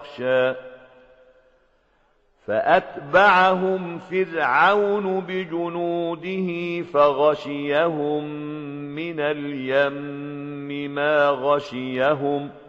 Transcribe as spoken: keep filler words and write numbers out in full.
يخشى فأتبعهم فرعون بجنوده فغشيهم من اليم ما غشيهم